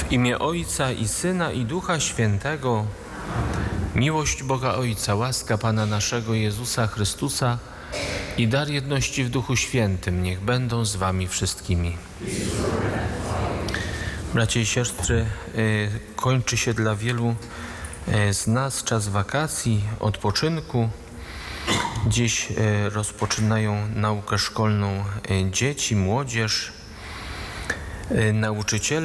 W imię Ojca i Syna i Ducha Świętego, miłość Boga Ojca, łaska Pana naszego Jezusa Chrystusa i dar jedności w Duchu Świętym niech będą z wami wszystkimi. Bracia i siostry, kończy się dla wielu z nas czas wakacji, odpoczynku. Dziś rozpoczynają naukę szkolną dzieci, młodzież, nauczyciele.